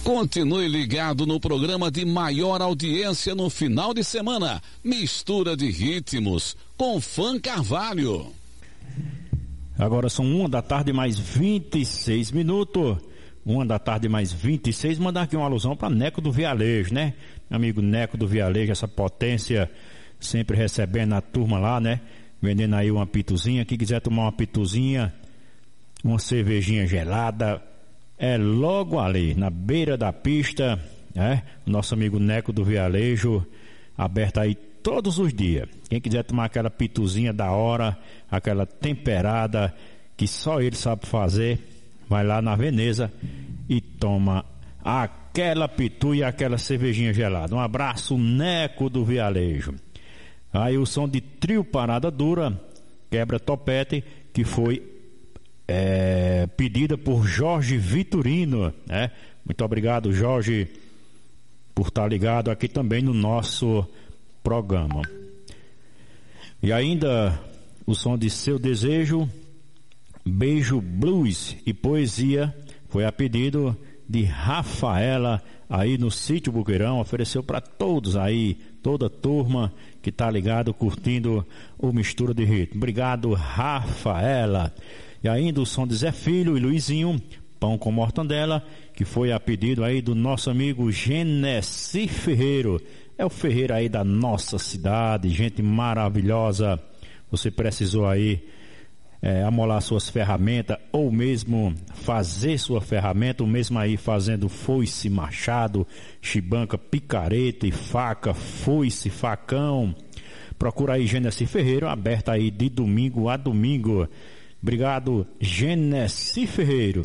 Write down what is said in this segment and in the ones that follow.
Continue ligado no programa de maior audiência no final de semana, Mistura de Ritmos, com Fã Carvalho. Agora são 1h mais 26 minutos. 1h mais 26. Mandar aqui uma alusão para Neco do Vialejo, né? Meu amigo Neco do Vialejo, essa potência, sempre recebendo a turma lá, né? Vendendo aí uma pituzinha. Quem quiser tomar uma pituzinha, uma cervejinha gelada, é logo ali, na beira da pista, né? Nosso amigo Neco do Vialejo, aberto aí todos os dias. Quem quiser tomar aquela pituzinha da hora, aquela temperada, que só ele sabe fazer, vai lá na Veneza e toma aquela pitu e aquela cervejinha gelada. Um abraço, Neco do Vialejo. Aí o som de Trio Parada Dura, Quebra Topete, que foi pedida por Jorge Vitorino, né? Muito obrigado, Jorge, por estar ligado aqui também no nosso programa. E ainda o som de Seu Desejo, Beijo Blues e Poesia, foi a pedido de Rafaela, aí no Sítio Buqueirão, ofereceu para todos aí, toda a turma que tá ligado, curtindo o Mistura de Ritmo. Obrigado, Rafaela. E ainda o som de Zé Filho e Luizinho, Pão com Mortandela, que foi a pedido aí do nosso amigo Genesi Ferreiro. É o ferreiro aí da nossa cidade, gente maravilhosa. Você precisou aí amolar suas ferramentas, ou mesmo fazer sua ferramenta, ou mesmo aí fazendo foice, machado, chibanca, picareta e faca, foice, facão. Procura aí Genesi Ferreiro, aberta aí de domingo a domingo. Obrigado, Genesi Ferreiro.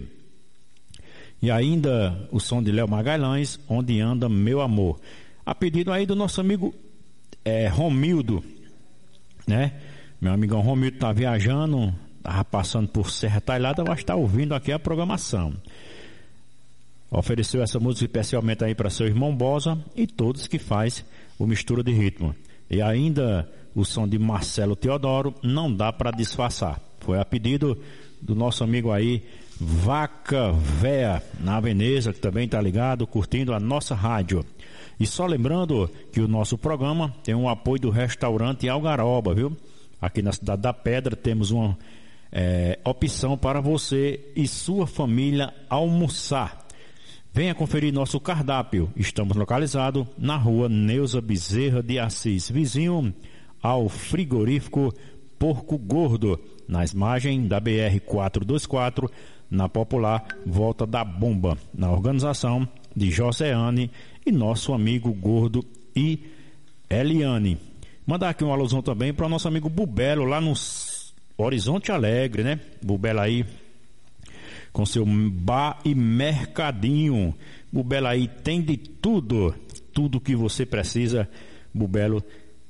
E ainda o som de Léo Magalhães, Onde Anda Meu Amor. A pedido aí do nosso amigo Romildo, né? Meu amigão Romildo tá viajando, tava passando por Serra Talhada, mas está ouvindo aqui a programação. Ofereceu essa música especialmente aí para seu irmão Bosa e todos que faz o Mistura de Ritmo. E ainda o som de Marcelo Teodoro, Não Dá para Disfarçar. Foi a pedido do nosso amigo aí, Vaca Véia, na Veneza, que também está ligado, curtindo a nossa rádio. E só lembrando que o nosso programa tem um apoio do restaurante Algaroba, viu? Aqui na Cidade da Pedra temos uma opção para você e sua família almoçar. Venha conferir nosso cardápio. Estamos localizados na rua Neuza Bezerra de Assis, vizinho ao frigorífico Porco Gordo, nas margens da BR-424, na popular Volta da Bomba, na organização de Joseane e nosso amigo Gordo e Eliane. Mandar aqui uma alusão também para o nosso amigo Bubelo, lá no Horizonte Alegre, né? Bubelo aí com seu bar e mercadinho. Bubelo aí tem de tudo, tudo que você precisa. Bubelo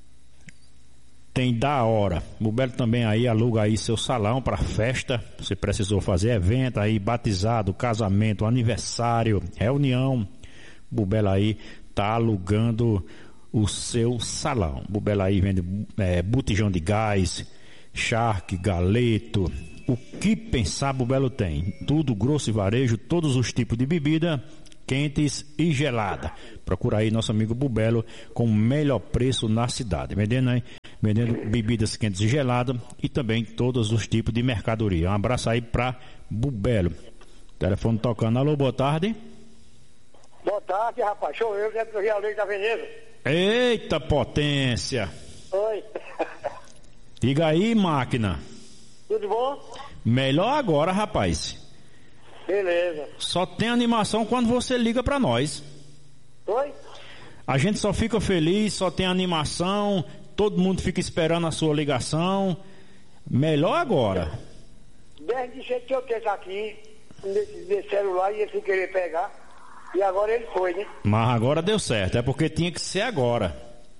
tem da hora. Bubelo também aí aluga aí seu salão para festa. Você precisou fazer evento aí, batizado, casamento, aniversário, reunião. Bubelo aí tá alugando o seu salão. Bubelo aí vende botijão de gás, charque, galeto. O que pensar, Bubelo tem. Tudo grosso e varejo, todos os tipos de bebida, quentes e gelada. Procura aí nosso amigo Bubelo com o melhor preço na cidade. Vendendo bebidas quentes e geladas e também todos os tipos de mercadoria. Um abraço aí pra Bubelo. Telefone tocando. Alô, boa tarde. Boa tarde, rapaz. Sou eu, Neco do Vialejo da Veneza. Eita potência. Oi. Diga aí, máquina. Tudo bom? Melhor agora, rapaz. Beleza. Só tem animação quando você liga pra nós. Oi? A gente só fica feliz, só tem animação, todo mundo fica esperando a sua ligação. Melhor agora. Desde jeito que eu tenho aqui, nesse celular, e ele sem querer pegar. E agora ele foi, né? Mas agora deu certo, é porque tinha que ser agora.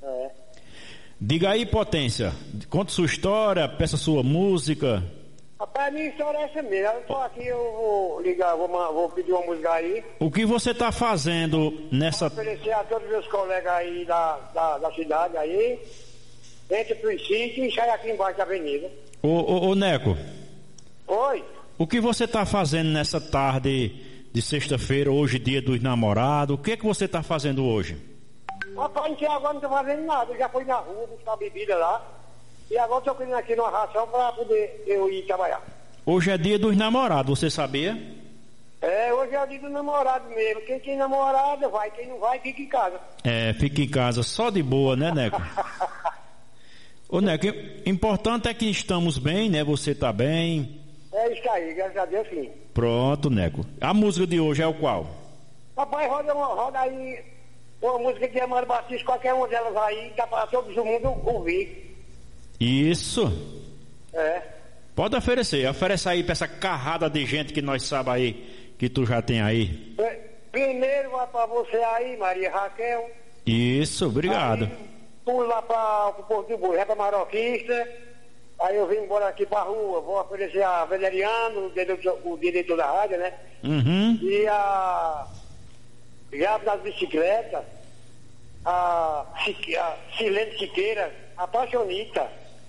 Diga aí, potência. Conta sua história, peça sua música. Rapaz, a minha história é essa mesmo. Eu tô aqui, eu vou ligar, vou pedir uma música aí. O que você tá fazendo nessa... Vou oferecer a todos os meus colegas aí da cidade aí. Entra pro sítio e sai aqui embaixo da avenida. Ô Neco. Oi? O que você tá fazendo nessa tarde de sexta-feira, hoje dia dos namorados. O que é que você está fazendo hoje? Rapaz, agora não tô fazendo nada. Eu já fui na rua buscar bebida lá. E agora tô querendo aqui numa ração para poder eu ir trabalhar. Hoje é dia dos namorados, você sabia? Hoje é o dia do namorado mesmo. Quem tem namorada vai, quem não vai fica em casa. Fica em casa só de boa, né, Neco? Ô, Neco, importante é que estamos bem, né? Você tá bem. É isso aí, graças a Deus, sim. Pronto, Neco. A música de hoje é o qual? Rapaz, roda aí uma música de Amaro Batista, qualquer uma delas aí, dá para todo mundo ouvir. Isso. Pode oferecer aí pra essa carrada de gente que nós sabe aí, que tu já tem aí. Primeiro vai pra você aí, Maria Raquel. Isso, obrigado. Aí, fui lá para o Porto do Boi, pra Maroquista. Aí eu vim embora aqui pra rua, vou oferecer a Valeriano, o diretor da rádio, né? Uhum. E a Diabo das Bicicletas, a Silene Siqueira, a Paixonita,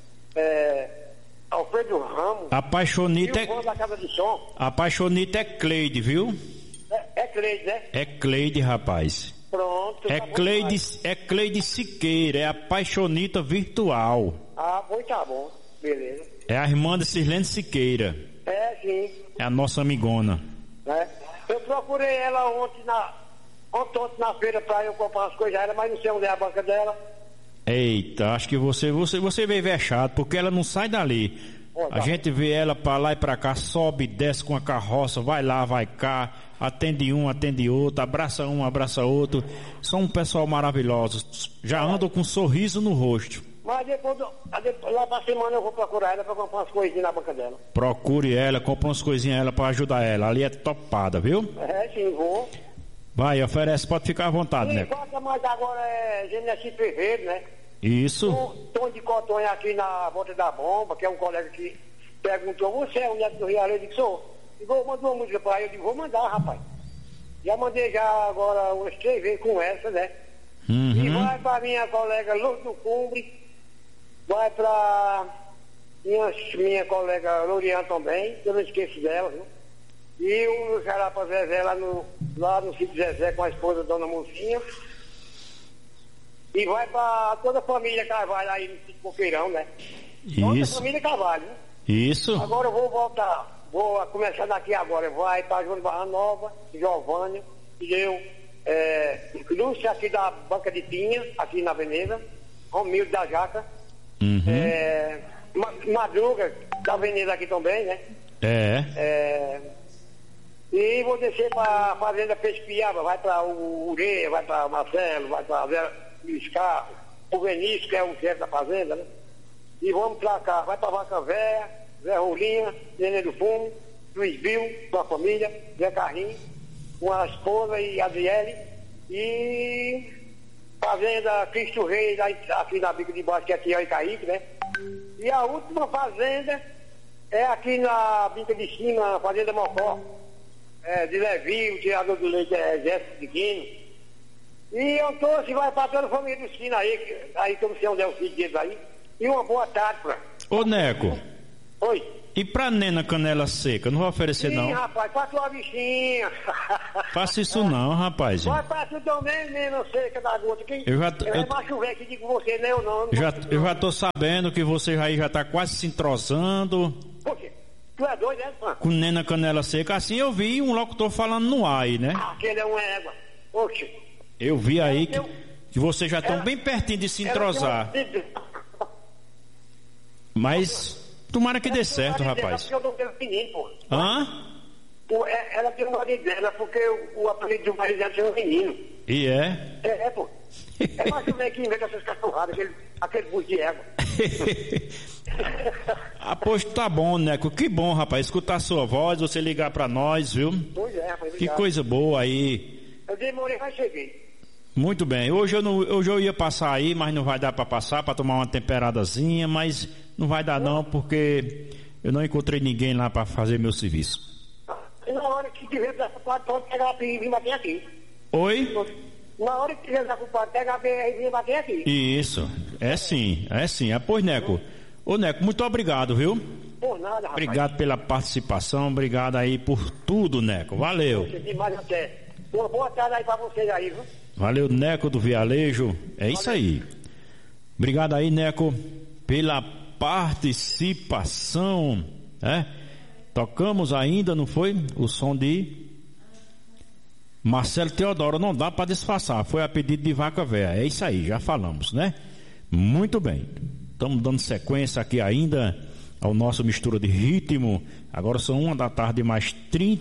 Alfredo Ramos. A Paixonita da Casa de Som. A Paixonita é Cleide, viu? É Cleide, né? É Cleide, rapaz. Pronto. É Cleide Siqueira, é a Paixonita virtual. Ah, pois tá bom, beleza. É a irmã de Sirlene Siqueira. Sim. É a nossa amigona. Eu procurei ela ontem na feira pra eu comprar as coisas dela, mas não sei onde é a banca dela. Eita, acho que você veio vexado, porque ela não sai dali. A gente vê ela pra lá e pra cá, sobe, desce com a carroça, vai lá, vai cá, atende um, atende outro, abraça um, abraça outro. São um pessoal maravilhoso, já andam com um sorriso no rosto. Mas depois lá pra semana eu vou procurar ela pra comprar umas coisinhas na banca dela. Procure ela, compra umas coisinhas ela pra ajudar ela, ali é topada, viu? Sim, vou. Vai, oferece, pode ficar à vontade, né? Mas agora é Genesi Ferreira, né? Isso. Tom de Cotonha aqui na volta da bomba, que é um colega que perguntou, você é o neto do Rio? Eu disse, sou. E vou mandar uma música pra ele, eu digo, vou mandar, rapaz. Já mandei agora umas 3 vezes com essa, né? Uhum. E vai pra minha colega Luz do Cumbre, vai pra minha colega Lorian também, eu não esqueço dela, viu? E o Jarapa Zezé lá no sítio Zezé com a esposa Dona Mocinha. E vai para toda a família Carvalho aí no sítio Coqueirão, né? Toda a família Carvalho, né? Isso. Agora eu vou voltar, vou começar daqui agora, vai para João Barra Nova, Giovânia, e eu, Lúcia aqui da Banca de Pinha, aqui na Avenida, Romildo da Jaca, Madruga da Avenida aqui também, né? E vou descer para a Fazenda Pespiaba, vai para o Ureia, vai para Marcelo, vai para Vera Luiz Carlos, o Vinícius, que é o chefe da fazenda, né? E vamos para cá, vai para Vaca Véia, Zé Rolinha, Nenê do Fumo, Luiz Bill, com a família, Zé Carrinho, com a esposa e a Adriele, e Fazenda Cristo Reis, aqui na Bica de Baixo, que é aqui é Icaique, né? E a última fazenda é aqui na Bica de Cima, a Fazenda Mocó. De Levi, o tirador do leite é Jéssica de Quino. E eu tô, se vai para toda a família dos Quino aí que eu não sei onde é o filho deles aí. E uma boa tarde, pra. Ô, Neco. Oi. E pra Nena Canela Seca, não vai oferecer não? Sim, rapaz, pra tua bichinha. Faça isso não, rapaz. Vai pra tu também, Nena Seca da gota. Eu macho velho que digo você, né, ou não? Eu já tô sabendo que você aí já tá quase se entrosando. Por quê? Tu é doido, né, fã? Com Nena Canela Seca, assim eu vi um locutor falando no ar aí, né? Aquele é uma égua. Oxe. Eu vi aí que vocês já estão bem pertinho de se entrosar. Mas tomara que dê certo, rapaz. Eu não tenho menino, pô. Hã? Ela tem o marido dela, porque o apelido do marido dela é um menino. E é? Pô. É mais que vem que inventa essas cachorradas, aquele burro de égua. Pois tá bom, Neco. Que bom, rapaz, escutar a sua voz, você ligar pra nós, viu? Pois é, rapaz. Que coisa boa aí. Eu demorei, mas cheguei. Muito bem. Hoje eu ia passar aí, mas não vai dar pra passar, pra tomar uma temperadazinha, mas não vai dar não, porque eu não encontrei ninguém lá pra fazer meu serviço. Na hora que tiver desocupado, pode pegar a BR e vir bater aqui. Oi? Na hora que tiver desocupado, pega a BR e vir bater aqui. Isso, é sim. Pois, Neco. Ô, Neco, muito obrigado, viu? Por nada, rapaz. Obrigado pela participação, obrigado aí por tudo, Neco. Valeu. Demais até. Uma boa tarde aí pra vocês aí, viu? Valeu, Neco do Vialejo. É isso aí. Obrigado aí, Neco, pela participação, né? Tocamos ainda, não foi? O som de Marcelo Teodoro. Não dá para disfarçar, foi a pedido de Vaca Véia. É isso aí, já falamos, né? Muito bem. Estamos dando sequência aqui ainda ao nosso Mistura de Ritmo. Agora são 1 da tarde mais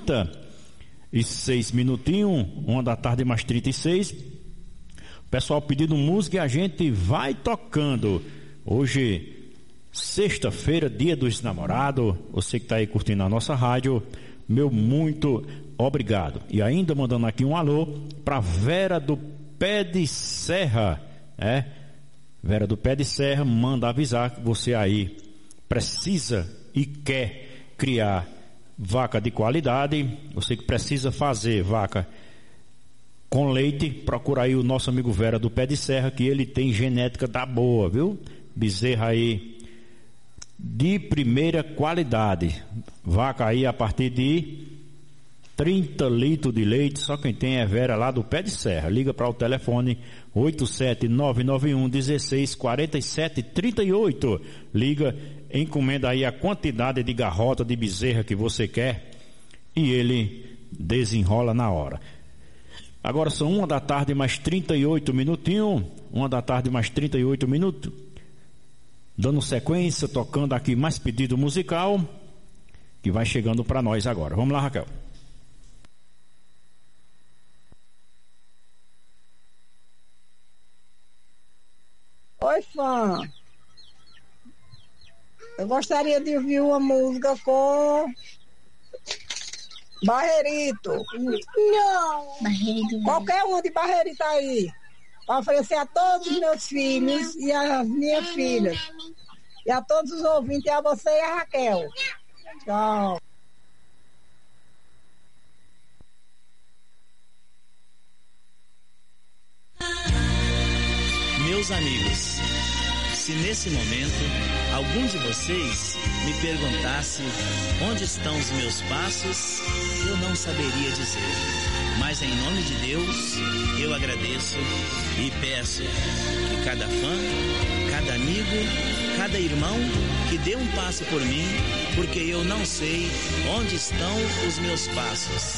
36 minutinhos. 1 da tarde mais 36. O pessoal pedindo música e a gente vai tocando. Hoje, sexta-feira, dia dos namorados. Você que está aí curtindo a nossa rádio, meu muito obrigado. E ainda mandando aqui um alô para Vera do Pé de Serra. Vera do Pé de Serra manda avisar que você aí precisa e quer criar vaca de qualidade. Você que precisa fazer vaca com leite, procura aí o nosso amigo Vera do Pé de Serra, que ele tem genética da boa, viu? Bezerra aí de primeira qualidade. Vaca aí a partir de 30 litros de leite, só quem tem é Vera lá do Pé de Serra. Liga para o telefone 87991164738. Liga, encomenda aí a quantidade de garrota de bezerra que você quer e ele desenrola na hora. Agora são 1 da tarde mais 38 minutinhos. 1 da tarde mais 38 minutos. Dando sequência, tocando aqui mais pedido musical que vai chegando para nós agora. Vamos lá, Raquel. Oi, fã. Eu gostaria de ouvir uma música com Barreirito. Não. Barreirito. Qualquer uma de Barreirito aí. Para oferecer a todos os meus filhos e as minhas filhas. E a todos os ouvintes, e a você e a Raquel. Tchau. Meus amigos, se nesse momento algum de vocês me perguntasse onde estão os meus passos, eu não saberia dizer. Mas em nome de Deus, eu agradeço e peço que cada fã, cada amigo, cada irmão que dê um passo por mim, porque eu não sei onde estão os meus passos.